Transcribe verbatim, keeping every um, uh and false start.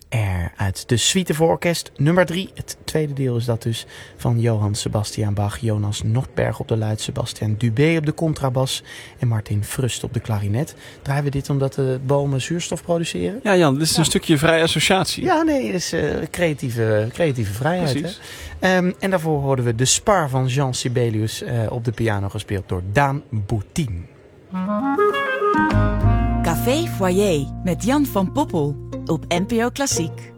Air uit de Suite voor orkest nummer drie. Het tweede deel is dat dus van Johann Sebastian Bach. Jonas Nordberg op de luid, Sebastian Dubé op de contrabas en Martin Frust op de klarinet. Draaien we dit omdat de bomen zuurstof produceren? Ja, Jan, dit is ja. een stukje vrije associatie. Ja, nee, het is uh, creatieve, creatieve vrijheid. Hè? Um, en daarvoor hoorden we de Spar van Jean Sibelius uh, op de piano gespeeld door Daan Boutin. Café Foyer met Jan van Poppel op N P O Klassiek.